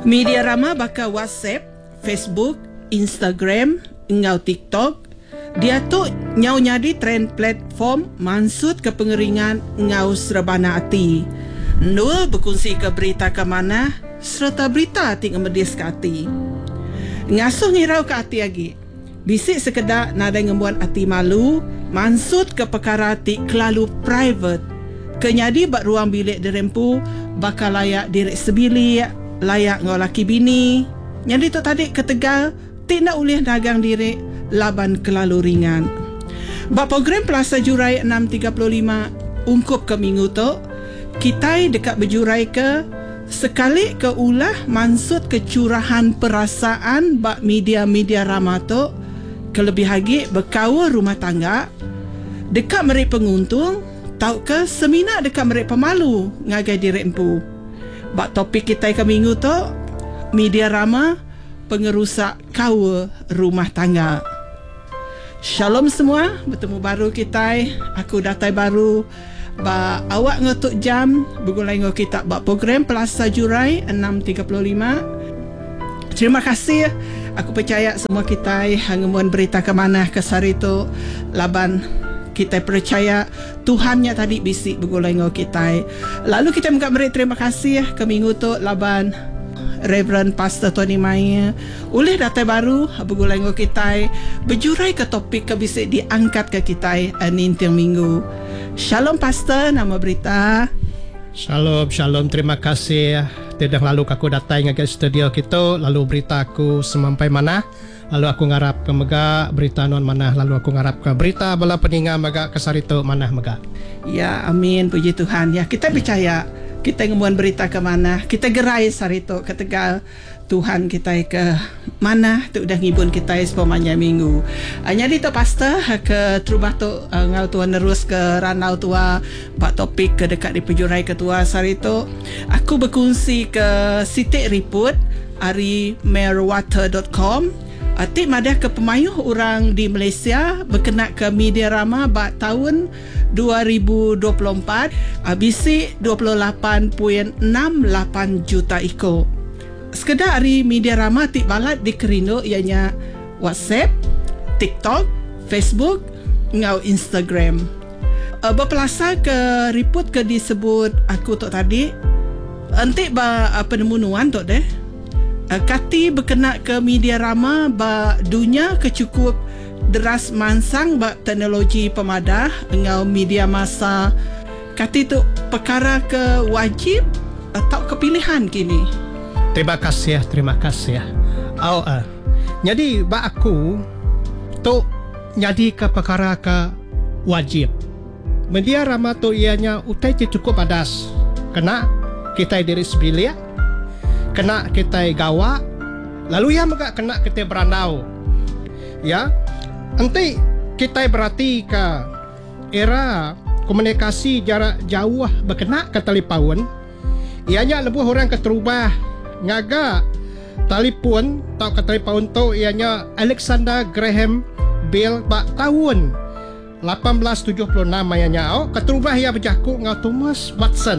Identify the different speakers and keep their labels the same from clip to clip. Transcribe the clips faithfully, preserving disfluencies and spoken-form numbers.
Speaker 1: Media Rama baka WhatsApp, Facebook, Instagram, ngau TikTok. Dia tu nyau nyadi trend platform mansut ke pengeringan ngau serebana hati. Nul berkongsi ke berita ke mana serta berita hati ngemedis ke hati. Ngasuh ngirau ke hati lagi. Bisik sekedar nada ngembuat hati malu, mansut ke perkara hati kelalu private. Kenyadi bak ruang bilik dirempu, bakal layak diri sebilik, layak ngau laki bini. Nyadi tu tadi ketegal, tidak boleh dagang diri, laban kelalu ringan. Bak program Plaza Jurai enam tiga lima ungkup ke minggu tu, kita dekat berjurai ke sekali ke ulah mansut kecurahan perasaan bak media-media Rama tu, kelebih lagi berkawa rumah tangga, dekat mereka penguntung, tahu ke seminar dekat mereka pemalu ngagai diri empu. Bak topik kita ke minggu tu, media Rama pengerusak kawa rumah tangga. Shalom semua, bertemu baru kita. Aku datai baru. Ba awak ngotuk jam bergulai ngo kita bak program Plaza Jurai enam tiga lima. Terima kasih. Aku percaya semua kita hangemuan berita ke mana ke sari tu laban kita percaya Tuhannya tadi bisik bergulai ngo kita. Lalu kita minta beri terima kasih ke minggu tu laban Reverend Pastor Tony Mai oleh data baru bergulai ngo kita berjurai ke topik ke bisik diangkat ke kita nintiang minggu. Shalom Pastor, nama berita.
Speaker 2: Shalom, shalom, terima kasih. Tidak lalu aku datang ke studio kita, lalu berita aku semampai mana, lalu aku ngarap ke mega berita non mana, lalu aku ngarap ke berita bala peninga mega kesarito mana mega.
Speaker 1: Ya, amin, puji Tuhan. Ya, kita percaya kita ngemuan berita ke mana, kita gerai sarito ke Tegal. Tuhan kita ke mana tu udah ngibun kita sepamanya minggu. Hanya di tu pastor ke terubah tu uh, ngau tuan nerus ke ranau tua pak topik ke dekat di pejurai ketua sari tu. Aku berkongsi ke sitik report ari mayorwater dot com. Atik madah ke pemayuh orang di Malaysia berkenaan ke media Rama bak tahun dua ribu dua puluh empat abisi dua puluh lapan perpuluhan enam lapan juta ikut. Sekedar hari media Rama tik balat di Kerindo ianya WhatsApp, TikTok, Facebook, ngau Instagram. Uh, berpelasa ke report ke disebut aku tu tadi. Entik ba uh, penemuan tu deh. Uh, kati berkenaan ke media Rama ba dunia kecukup deras mansang ba teknologi pemadah ngau media masa. Kati tu perkara ke wajib atau kepilihan kini.
Speaker 2: Terima kasih, terima kasih. Oh, uh. Jadi bak aku tu jadi ke perkara ke wajib. Media Rama tu ianya utai cukup adas. Kena kita diri sebilik, kena kita gawa, lalu ya mega kena kita beranau. Ya, nanti kita berarti ke era komunikasi jarak jauh berkena ke telefon. Ianya lebih orang keterubah ngaga telefon tau ke telefon tu ianya Alexander Graham Bell bak tahun lapan belas tujuh puluh enam ayanya oh keterubah ia berjaku ngau Thomas Watson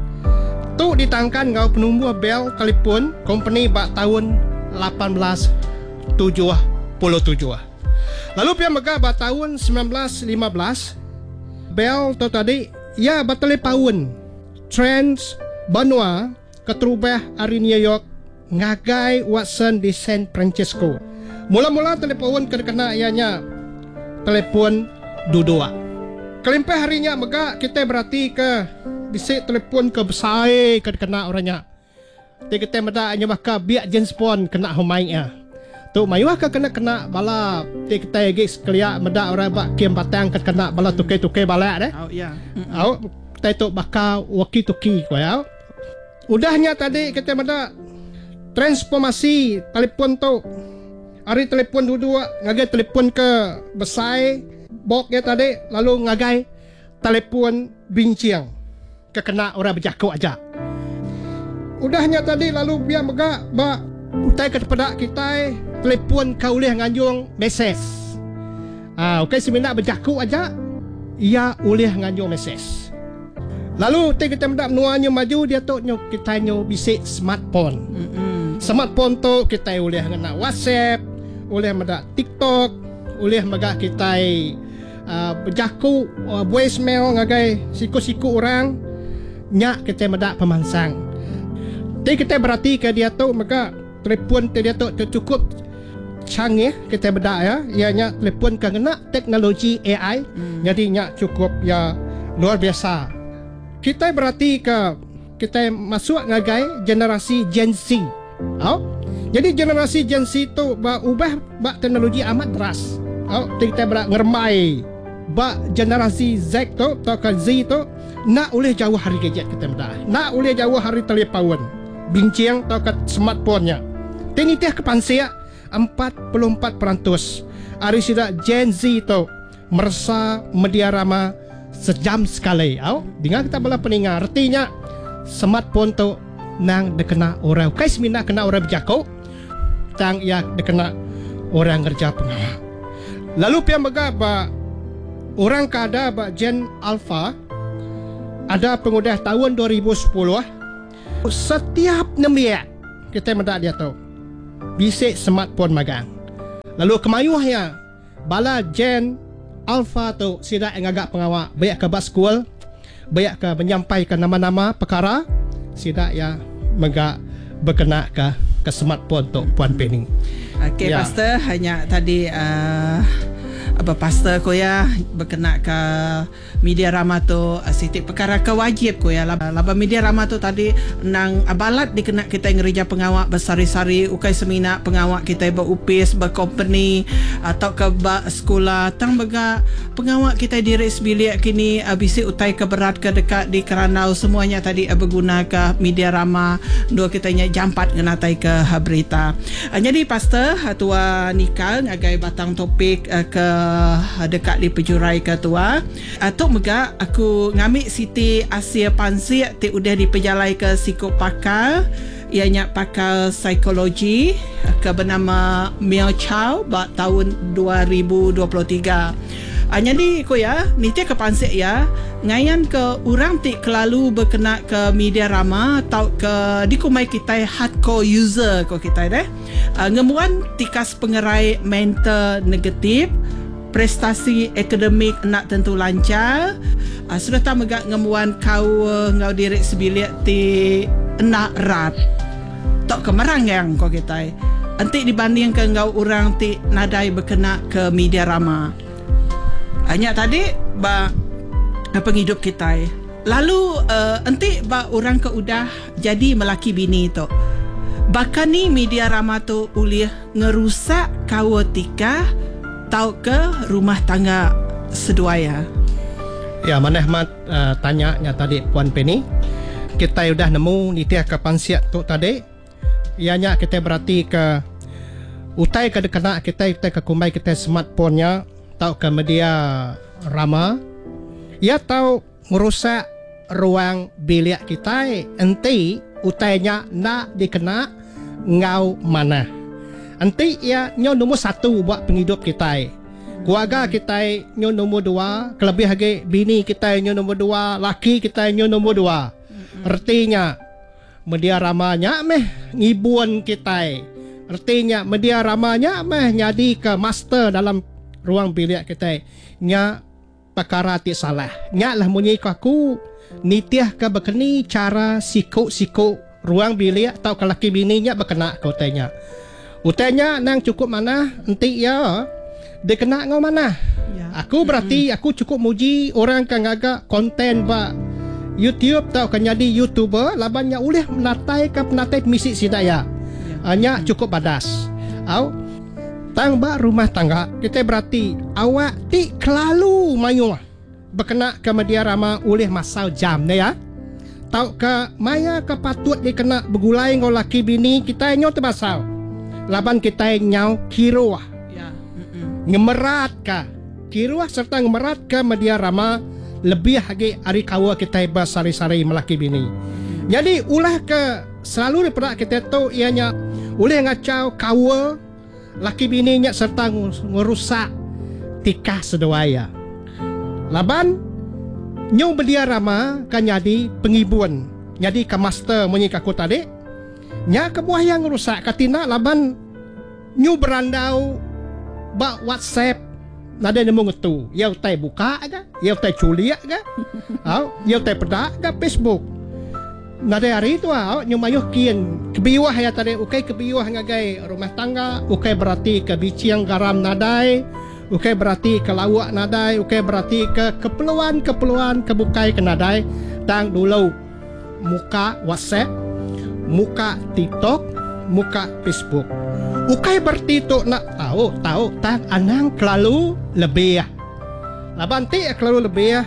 Speaker 2: tu ditangkan ngau penumbuh Bell telefon company bak tahun lapan belas tujuh puluh tujuh. Lalu pia mega bak tahun sembilan belas lima belas Bell tu tadi ia bak telefon Trans Banua keterubah dari New York ngagai Watson di San Francisco. Mula-mula telefon kena ianya telefon dudua. Kelimpah harinya mega kita berarti ke bisik telefon ke besar ke kena orangnya. Tapi kita meda anya maka biak James Bond kena homainya. Tu mayuah ke kena kena bala ti kita gi sekalian meda orang bak kiem batang ke kena bala tukai-tukai bala deh.
Speaker 1: Oh ya.
Speaker 2: Au kita tu bakal walkie-talkie ko ya. Udahnya tadi kita mada transformasi telefon tu. Hari telefon dua-dua ngagai telefon ke besar bok ya tadi lalu ngagai telefon bincang ke kena orang berjaku aja. Udahnya tadi lalu biar mega ba utai kepada kita telefon kau boleh nganjung mesej. Ah okey semina berjaku aja ia boleh nganjung mesej. Lalu kita mendak menuanya maju dia tu kita nyo bisik smartphone. Mm-hmm. Smartphone tu kita boleh guna WhatsApp, boleh mada TikTok, boleh maga kita uh, berjaku uh, voicemail ngagai siku-siku orang nyak kita mada pemansang. Tapi kita berarti ke dia tu maka telefon dia tu cukup canggih kita beda ya, ianya telefon kena teknologi A I, hmm. jadi nyak cukup ya luar biasa. Kita berarti ke kita masuk ngagai generasi Gen Z. Oh? Jadi generasi Gen Z tu ba ubah ba teknologi amat deras. Oh, kita berak ngermai ba generasi Z tu atau ke Z tu nak boleh jauh hari gadget kita beda. Nak boleh jauh hari telefon, bincang atau ke smartphone-nya. Tini teh kepansia empat puluh empat peratus. Ari sida Gen Z tu merasa media rama sejam sekali. Oh, dengan kita bela peningat artinya smartphone tu nang dekena orang kais mina kena orang berjakau tang ia dekena orang kerja pengawal. Lalu pihak mega ba orang kada ba Gen Alpha ada pengudah tahun dua ribu sepuluh setiap nemia kita mendak dia tu bisik smartphone magang. Lalu kemayuhnya bala Gen Alpha tu sida ngagak pengawal banyak ke bas school, banyak ke menyampaikan nama-nama perkara sida ya mega berkena ke ke smartphone tu Puan Penny.
Speaker 1: Okey, ya. Pastor hanya tadi uh, apa pastor ko ya berkena ke media rama tu sitik perkara kewajib ko ya laba media rama tu tadi nang abalat dikena kita ngereja pengawak bersari-sari ukai semina pengawak kita berupis berkompani atau ke sekolah tang bega pengawak kita di res bilik kini bisi utai keberat ke dekat di Keranau semuanya tadi berguna ke media rama dua kitanya jampat ngenatai ke berita. Jadi pastor tua nikah ngagai batang topik ke dekat di pejurai ketua atau mega aku ngambil Siti Asia Pansir ti udah dipejalai ke psikop pakar ianya pakar psikologi ke bernama Miao Chow ba tahun dua ribu dua puluh tiga. Hanya ni ko ya niti ke pansik ya ngayan ke orang ti kelalu berkena ke media rama atau ke dikumai kita hardcore user ko kita deh uh, ngemuan tikas pengerai mental negatif prestasi akademik nak tentu lancar uh, sudah tak megak ngemuan kau ngau diri sebilik ti nak rat tak kemerang yang kau kita antik dibanding ke ngau orang ti nadai berkena ke media rama hanya tadi ba penghidup kita lalu uh, antik ba orang ke udah jadi melaki bini tu bahkan ni media rama tu ulih ngerusak kawatika tau ke rumah tangga seduaya.
Speaker 2: Ya, maneh mat uh, tanya nya tadi Puan Penny. Kita sudah nemu nitiah ke pansiat tu tadi. Ianya kita berarti ke utai ke dekana kita kita ke kumbai kita smartphone-nya tau ke media rama. Ia tahu merusak ruang bilik kita enti utainya nak dikena ngau mana. Enti ia nyo nombor satu buat penghidup kita. Keluarga kita nyo nombor dua, kelebih lagi bini kita nyo nombor dua, laki kita nyo nombor dua. Artinya media ramanya meh ngibuan kita. Artinya media ramanya meh nyadi ke master dalam ruang bilik kita. Nya perkara ti salah. Nya lah munyi aku nitiah ke berkeni cara siku-siku ruang bilik atau ke laki bininya berkena kau tanya. Utanya nang cukup mana enti ya dia kena ngau mana. Ya. Aku berarti mm-hmm. aku cukup muji orang kan agak konten ba YouTube tau kan jadi YouTuber labannya ulih menatai ke penatai misi sidaya. Ya. Hanya mm-hmm. cukup badas. Au tang ba rumah tangga kita berarti awak ti kelalu mayu berkena ke media rama ulih masal jam ne ya. Tau ke maya ke patut dikena bergulai ngau laki bini kita nyo terbasau. Laban kita nyau kiruah ya. Ngemerat ka kiruah serta ngemerat ke media rama lebih lagi hari kawa kita bersari-sari melaki bini. Mm. Jadi ulah ke selalu daripada kita tu ianya ulih ngacau kawa laki bininya serta ngerusak tikah seduaya. Laban nyau media rama kan jadi penghibuan. Jadi ke master menyik aku tadi nya kebuah yang rusak katina laban nyu berandau ba WhatsApp nada nemu ngetu yau tai buka ga yau tai culiak ga au yau tai pedak ga Facebook nada hari tu au nyu mayuh kian kebiwah ya tadi ukai kebiwah ngagai rumah tangga ukai berarti ke biciang garam nadai ukai berarti ke lawak nadai ukai berarti ke keperluan-keperluan kebukai ke nadai tang dulu muka WhatsApp muka TikTok muka Facebook ukai berarti tu nak tahu tahu tang anang kelalu lebih ya laban ti kelalu lebih ya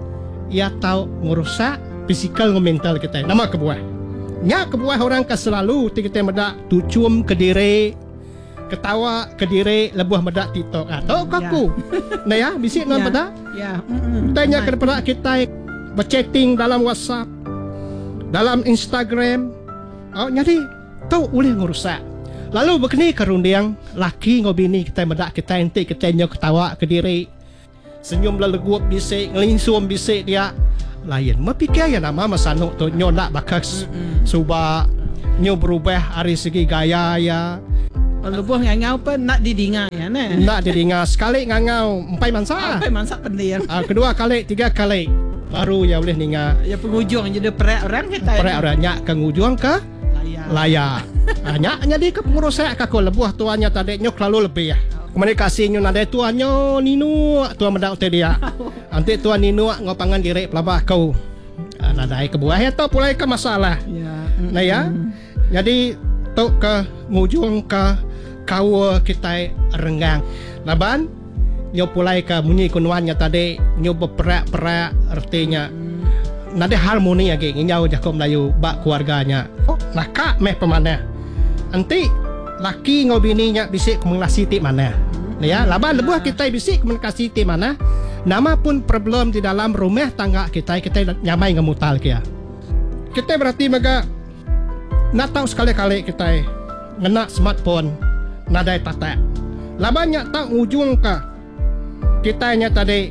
Speaker 2: ia tahu ngurusak fisikal dan mental kita nama kebuah nya kebuah orang ka selalu ti kita medak tucum ke diri ketawa ke diri lebuh medak TikTok atau kaku nah ya bisik non pada
Speaker 1: ya
Speaker 2: tanya kepada kita berchatting dalam WhatsApp dalam Instagram oh jadi tahu boleh ngurusak lalu begini kerundiang laki ngobini kita medak kita ente kita nyo ketawa ke diri senyum lelegup bisik ngelinsum bisik dia lain mepikir ya nama masano tu nyo nak bakas suba nyo berubah dari segi gaya ya
Speaker 1: lebuh ngangau pun nak didinga ya nah
Speaker 2: nak didinga sekali ngangau empai mansa
Speaker 1: empai mansa pendiam
Speaker 2: ah, kedua kali tiga kali baru ya boleh ninga
Speaker 1: ya penghujung jadi perak orang kita
Speaker 2: perak orang nyak ke ngujung ke layak hanya jadi ke pengurusan kako lebuh tuannya tadi nyok lalu lebih ya komunikasi nyo nade tuannya ninu tuan medak te dia nanti tuan ninu ngopangan diri pelabah kau nadai ke buah ya tau pulai ke masalah
Speaker 1: ya
Speaker 2: nah ya jadi tu ke ngujung ke kau kita renggang laban nyo pulai ke munyi kunuannya tadi nyo berperak-perak artinya nade harmoni lagi nyau jakom Melayu bak keluarganya oh nakak meh pemana nanti laki ngau bininya bisik komunikasi ti mana ya laban lebuh kita bisik komunikasi ti mana nama pun problem di dalam rumah tangga kita kita nyamai ngemutal kia kita berarti mega nak tahu sekali-kali kita ngena smartphone nadai tata laban nyak tahu ujung ka kita nya tadi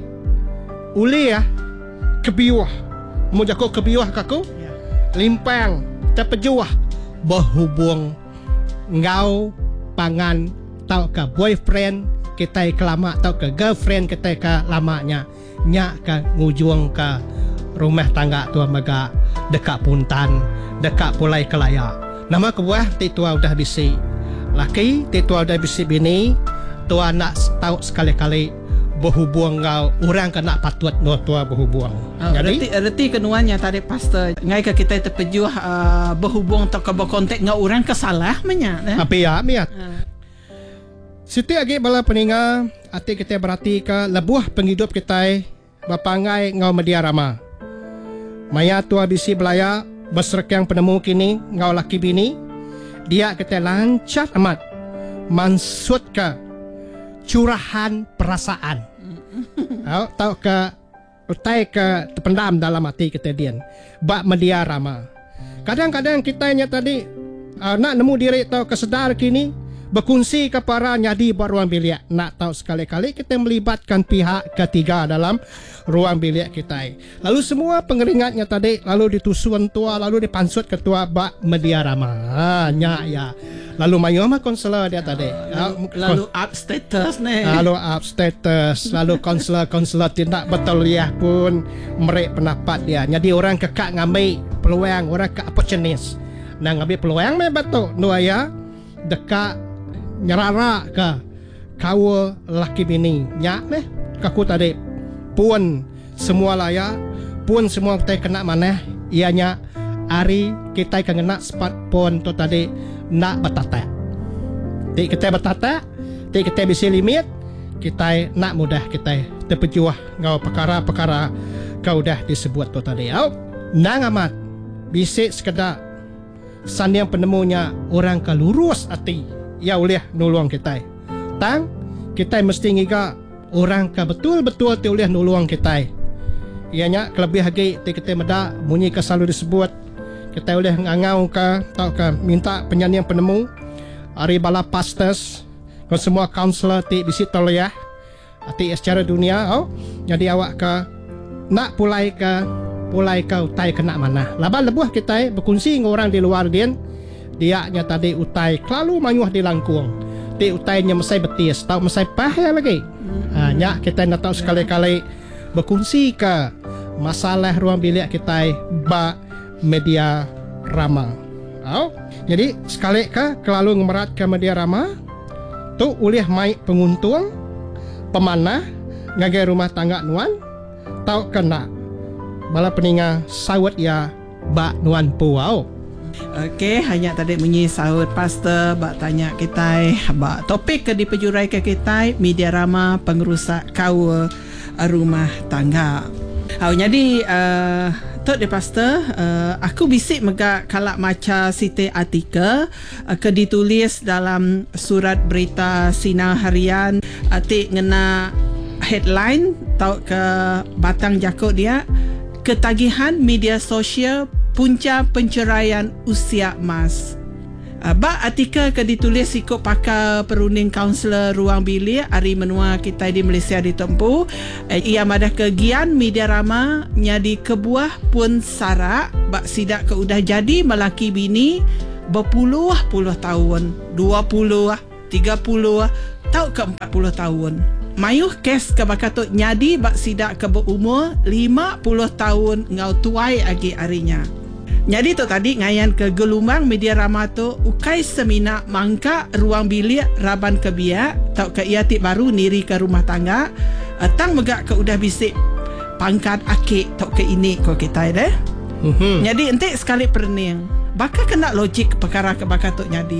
Speaker 2: uli ya kebiwah mu jako kebiwah kaku yeah. Limpang terpejuah berhubung ngau pangan tau ke boyfriend kita kelama tau ke girlfriend kita ke lamanya nyak ke ngujung ke rumah tangga tua mega dekat puntan dekat pulai kelaya nama kebuah ti tua udah bisi laki ti tua udah bisi bini tua nak tahu sekali-kali berhubung ngau orang kena patut no tua berhubung.
Speaker 1: Oh, jadi erti kenuannya tadi pastor ngai ke kita terpejuh uh, berhubung atau ke berkontak ngau orang kesalah menya eh?
Speaker 2: Apa ya miat. Uh. Siti agi bala peninga ati kita berarti ke lebuh penghidup kita bapangai ngau media rama. Maya tua bisi belaya berserkang penemu kini ngau laki bini dia kita lancat amat mansut ke curahan perasaan. Tahu tahu ke utai ke terpendam dalam hati kita dian. Bak media rama. Kadang-kadang kita nya tadi uh, nak nemu diri tahu kesedar kini berkongsi ke para nyadi buat ruang bilik. Nak tahu sekali-kali kita melibatkan pihak ketiga dalam ruang bilik kita. Lalu semua pengeringatnya tadi lalu ditusuan tua lalu dipansut ketua bak media rama. Ha, nya ya. Lalu mayu mah konselor dia tadi.
Speaker 1: Lalu, lalu up status nih.
Speaker 2: Lalu up status, lalu konselor-konselor tidak betul ya pun merek pendapat dia. Jadi orang kekak ngambil peluang, orang ke opportunis. Nah ngambil peluang meh betul. Dua ya dekat nyerara ke kau laki bini. Nyak meh kaku tadi pun semua laya pun semua kita kena mana ianya hari kita kena smartphone tu tadi nak bertata. Tik kita bertata, tik kita bisa limit, kita nak mudah kita terpejuah ngau perkara-perkara kau dah disebut tu tadi. Au, nang amat bisik sekedar san yang penemunya orang ke lurus hati, ya boleh nulung kita. Tang kita mesti ngiga orang ke betul-betul tu boleh nulung kita. Ianya kelebih lagi tik kita meda munyi ke selalu disebut kita boleh ngangau ke tau ke minta penyanyi penemu hari bala pastors ke semua kaunselor ti bisi toleh ti secara dunia oh jadi awak ke nak pulai ke pulai ke utai kena mana laba lebuh kita berkongsi dengan orang di luar dia dia nya tadi utai kelalu manyuh di langkung. Di utainya mesai betis, tahu mesai pahaya lagi. Ha, nya kita nak tahu sekali-kali berkongsi ke masalah ruang bilik kita ba media rama. Oh, jadi sekali ke kelalu ngemerat ke media rama tu ulih mai penguntung pemanah ngagai rumah tangga nuan tau kena bala peninga sawat ya ba nuan puau.
Speaker 1: Okey, hanya tadi menyi sahut pastor bak tanya kita bak topik ke di pejurai ke kita media rama pengerusak kawa rumah tangga. Oh, jadi uh, Tok de pastor, uh, aku bisik megak kalak maca site artikel uh, ke ditulis dalam surat berita Sinar Harian atik ngena headline tau ke batang jakut dia ketagihan media sosial punca penceraian usia emas. Uh, bak artikel ke ditulis ikut pakar perunding kaunselor ruang bilik hari menua kita di Malaysia ditempuh. Uh, ia madah kegian media rama nyadi kebuah pun sarak bak sidak ke udah jadi melaki bini berpuluh-puluh tahun, dua puluh, tiga puluh, tau ke empat puluh tahun. Mayuh kes ke bakatuk nyadi bak sidak ke berumur lima puluh tahun ngau tuai lagi harinya. Jadi tu tadi ngayan ke gelombang media rama tu ukai semina mangka ruang bilik raban ke biak tau ke ia tik baru niri ke rumah tangga tang megak ke udah bisik pangkat akik tau ke ini ko kita deh. Mm-hmm. Jadi entik sekali perning. Bakal kena logik perkara ke bakal tu nyadi.